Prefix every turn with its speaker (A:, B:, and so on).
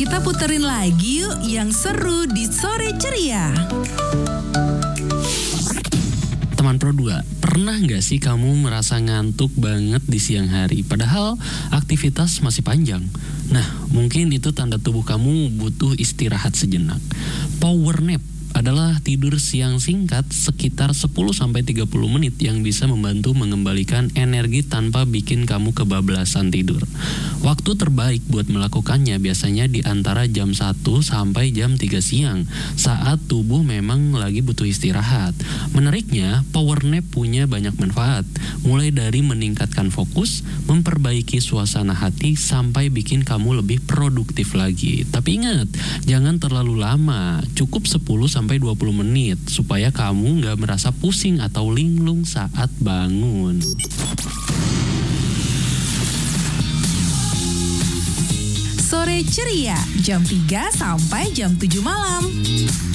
A: Kita puterin lagi yuk yang seru di Sore Ceria.
B: Teman Pro 2, pernah nggak sih kamu merasa ngantuk banget di siang hari? Padahal aktivitas masih panjang. Nah, mungkin itu tanda tubuh kamu butuh istirahat sejenak. Power nap adalah tidur siang singkat sekitar 10-30 menit yang bisa membantu mengembalikan energi tanpa bikin kamu kebablasan tidur. Waktu terbaik buat melakukannya biasanya di antara jam 1 sampai jam 3 siang saat tubuh memang lagi butuh istirahat. Menariknya, power nap punya banyak manfaat, mulai dari meningkatkan fokus, memperbaiki suasana hati, sampai bikin kamu lebih produktif lagi. Tapi ingat, jangan terlalu lama, cukup 10-20 menit supaya kamu nggak merasa pusing atau linglung saat bangun.
A: Sore Ceria, jam 3 sampai jam 7 malam.